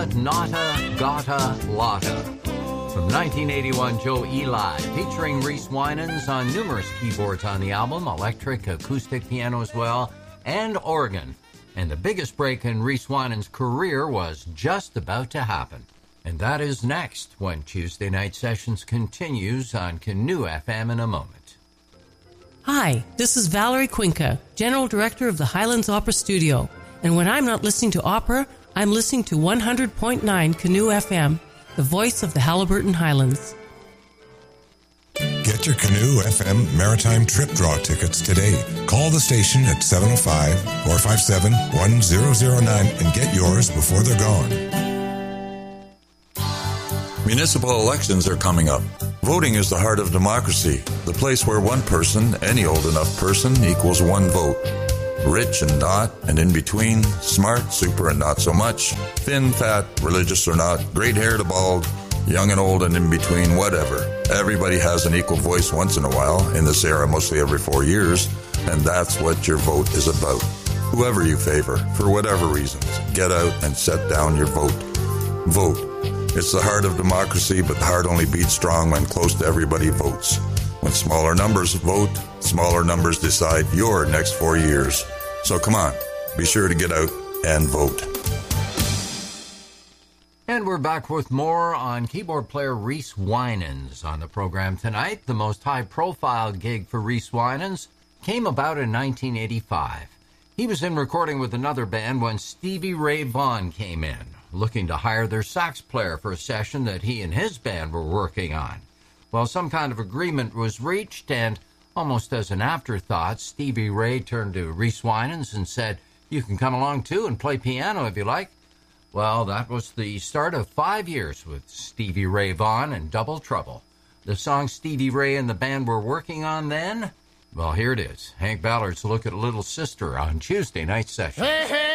Nata Gata Lotta. From 1981, Joe Eli, featuring Reese Winans on numerous keyboards on the album, electric, acoustic piano as well, and organ. And the biggest break in Reese Winans' career was just about to happen. And that is next when Tuesday Night Sessions continues on Canoe FM in a moment. Hi, this is Valerie Quinca, General Director of the Highlands Opera Studio. And when I'm not listening to opera, I'm listening to 100.9 Canoe FM, the voice of the Haliburton Highlands. Get your Canoe FM Maritime Trip Draw tickets today. Call the station at 705-457-1009 and get yours before they're gone. Municipal elections are coming up. Voting is the heart of democracy, the place where one person, any old enough person, equals one vote. Rich and not, and in between, smart, super and not so much, thin, fat, religious or not, great hair to bald, young and old and in between, whatever. Everybody has an equal voice once in a while, in this era mostly every 4 years, and that's what your vote is about. Whoever you favor, for whatever reasons, get out and set down your vote. Vote. It's the heart of democracy, but the heart only beats strong when close to everybody votes. When smaller numbers vote, smaller numbers decide your next 4 years. So come on, be sure to get out and vote. And we're back with more on keyboard player Reese Winans on the program tonight. The most high-profile gig for Reese Winans came about in 1985. He was in recording with another band when Stevie Ray Vaughan came in, looking to hire their sax player for a session that he and his band were working on. Well, some kind of agreement was reached, and almost as an afterthought, Stevie Ray turned to Reese Winans and said, "You can come along too and play piano if you like." Well, that was the start of 5 years with Stevie Ray Vaughan and Double Trouble. The song Stevie Ray and the band were working on then? Well, here it is. Hank Ballard's look at Little Sister on Tuesday Night Sessions.